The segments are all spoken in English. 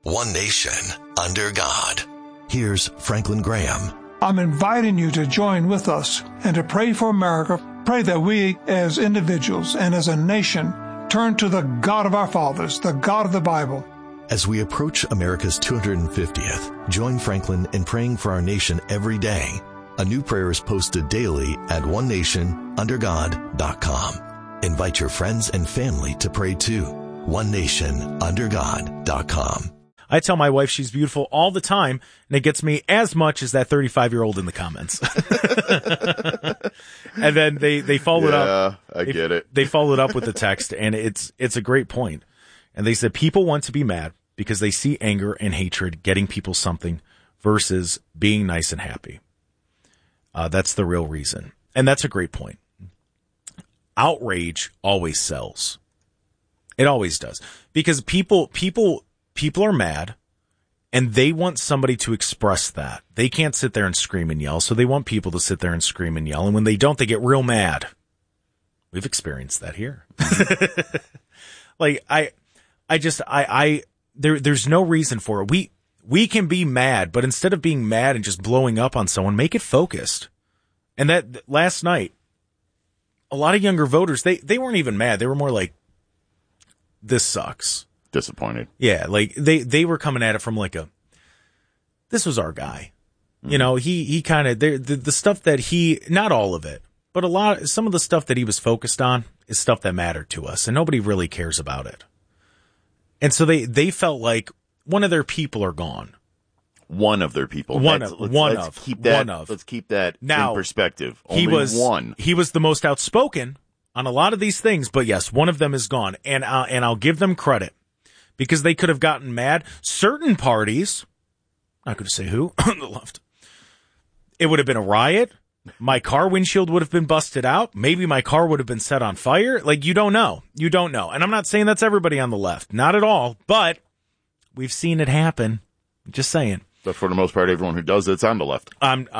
One nation, under God. Here's Franklin Graham. I'm inviting you to join with us and to pray for America. Pray that we as individuals and as a nation turn to the God of our fathers, the God of the Bible. As we approach America's 250th, join Franklin in praying for our nation every day. A new prayer is posted daily at onenationundergod.com. Invite your friends and family to pray too. onenationundergod.com. I tell my wife she's beautiful all the time, and it gets me as much as that 35-year-old in the comments. And then they followed up. Yeah, I get it. They followed up with the text, and it's a great point. And they said people want to be mad because they see anger and hatred getting people something versus being nice and happy. That's the real reason. And that's a great point. Outrage always sells. It always does. Because people are mad, and they want somebody to express that. They can't sit there and scream and yell, so they want people to sit there and scream and yell. And when they don't, they get real mad. We've experienced that here. Like, there's no reason for it. We can be mad, but instead of being mad and just blowing up on someone, make it focused. And that last night, a lot of younger voters, they weren't even mad. They were more like, this sucks. Disappointed. Yeah, like they were coming at it from like this was our guy. Mm-hmm. You know, he kind of, the stuff that not all of it, but some of the stuff that he was focused on is stuff that mattered to us, and nobody really cares about it. And so they felt like one of their people are gone. One of their people. Let's keep that now, in perspective. He was the most outspoken on a lot of these things, but yes, one of them is gone, and I'll give them credit because they could have gotten mad. Certain parties, not going to say who, on the left, it would have been a riot. My car windshield would have been busted out. Maybe my car would have been set on fire. Like, you don't know. You don't know. And I'm not saying that's everybody on the left. Not at all. But we've seen it happen. Just saying. But for the most part, everyone who does it's on the left.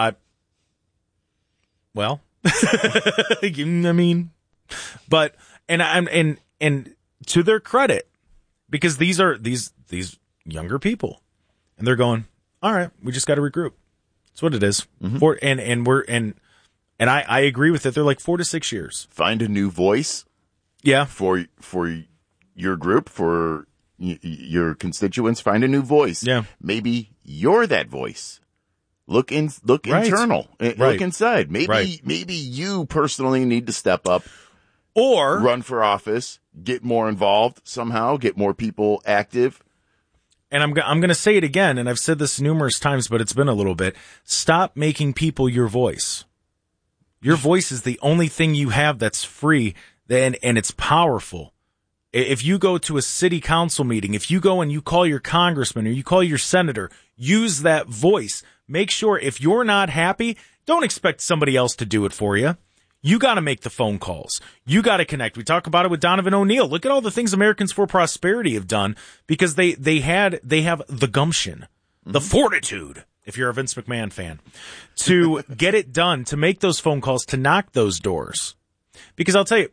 Well, I mean, but, and to their credit, because these are these younger people, and they're going, all right, we just got to regroup. That's what it is. Mm-hmm. I agree with it. They're like 4 to 6 years. Find a new voice. Yeah. For your group, for your constituents, find a new voice. Yeah. Maybe you're that voice. Look internal. Right. Look inside. Right. Maybe you personally need to step up. Or run for office, get more involved somehow, get more people active. And I'm going to say it again, and I've said this numerous times, but it's been a little bit. Stop making people your voice. Your voice is the only thing you have that's free, and it's powerful. If you go to a city council meeting, if you go and you call your congressman or you call your senator, use that voice. Make sure if you're not happy, don't expect somebody else to do it for you. You got to make the phone calls. You got to connect. We talk about it with Donovan O'Neill. Look at all the things Americans for Prosperity have done because they have the gumption, the fortitude, if you're a Vince McMahon fan, to get it done, to make those phone calls, to knock those doors. Because I'll tell you,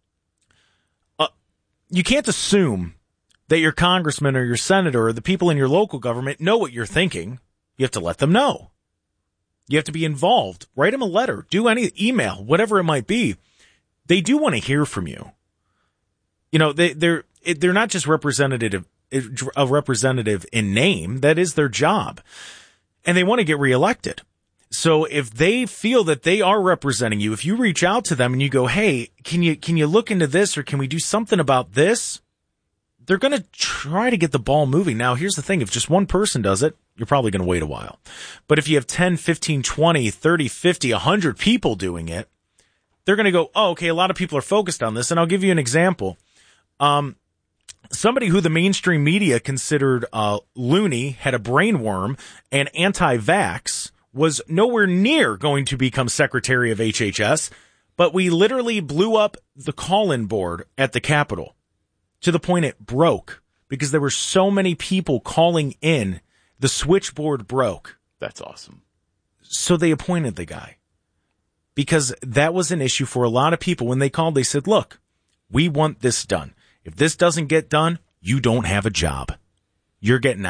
you can't assume that your congressman or your senator or the people in your local government know what you're thinking. You have to let them know. You have to be involved. Write them a letter. Do any email, whatever it might be. They do want to hear from you. You know, they're not just a representative in name. That is their job, and they want to get reelected. So if they feel that they are representing you, if you reach out to them and you go, "Hey, can you look into this, or can we do something about this?" They're going to try to get the ball moving. Now, here's the thing. If just one person does it, you're probably going to wait a while. But if you have 10, 15, 20, 30, 50, 100 people doing it, they're going to go, oh, okay, a lot of people are focused on this. And I'll give you an example. Somebody who the mainstream media considered loony, had a brainworm, and anti-vax was nowhere near going to become secretary of HHS, but we literally blew up the call-in board at the Capitol to the point it broke because there were so many people calling in. The switchboard broke. That's awesome. So they appointed the guy because that was an issue for a lot of people. When they called, they said, look, we want this done. If this doesn't get done, you don't have a job. You're getting out.